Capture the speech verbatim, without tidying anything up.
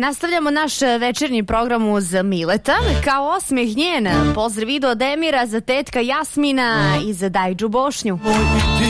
Nastavljamo naš večernji program uz Mileta. Kao osmeh njen, pozdrav Ido od Emira za tetka Jasmina i za Dajđu Bošnju.